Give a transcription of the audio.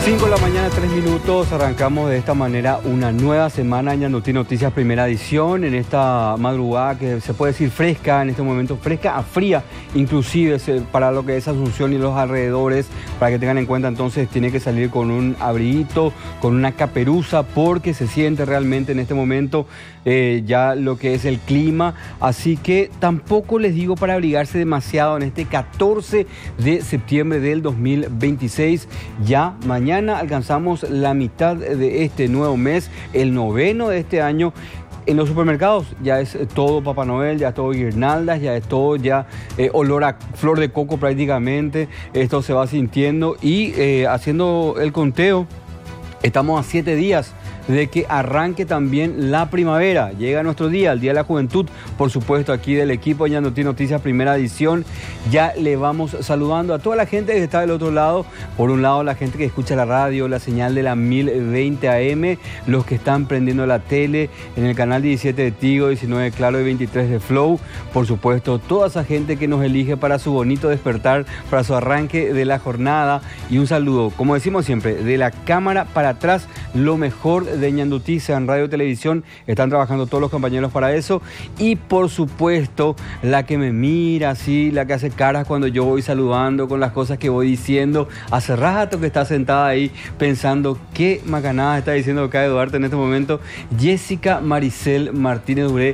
5 de la mañana, 3 minutos, arrancamos de esta manera una nueva semana en Ñandutí Noticias, primera edición, en esta madrugada que se puede decir fresca, en este momento fresca a fría, inclusive para lo que es Asunción y los alrededores, para que tengan en cuenta entonces tiene que salir con un abriguito, con una caperuza, porque se siente realmente en este momento ya lo que es el clima, así que tampoco les digo para abrigarse demasiado en este 14 de septiembre del 2026, ya mañana alcanzamos la mitad de este nuevo mes, el noveno de este año. En los supermercados ya es todo Papá Noel, ya es todo guirnaldas, ya es todo olor a flor de coco prácticamente. Esto se va sintiendo y haciendo el conteo, estamos a 7 días de que arranque también la primavera. Llega nuestro día, el Día de la Juventud, por supuesto, aquí del equipo de Ñandutí Noticias, primera edición. Ya le vamos saludando a toda la gente que está del otro lado. Por un lado, la gente que escucha la radio, la señal de la 1020 AM, los que están prendiendo la tele, en el canal 17 de Tigo, 19 de Claro y 23 de Flow. Por supuesto, toda esa gente que nos elige para su bonito despertar, para su arranque de la jornada. Y un saludo, como decimos siempre, de la cámara para atrás, lo mejor de Ñandutí, sea en radio y televisión, están trabajando todos los compañeros para eso. Y por supuesto, la que me mira así, la que hace caras cuando yo voy saludando con las cosas que voy diciendo. Hace rato que está sentada ahí pensando qué macanada está diciendo acá Eduardo en este momento. Jessica Maricel Martínez Duré,